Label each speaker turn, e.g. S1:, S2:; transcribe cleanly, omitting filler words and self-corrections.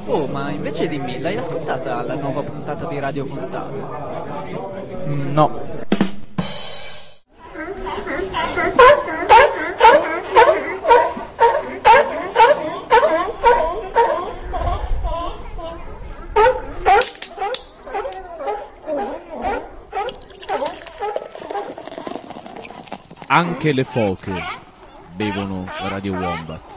S1: Oh, ma invece dimmi, l'hai ascoltata la nuova puntata di Radio Contato?
S2: No.
S3: Anche le foche bevono Radio Wombat.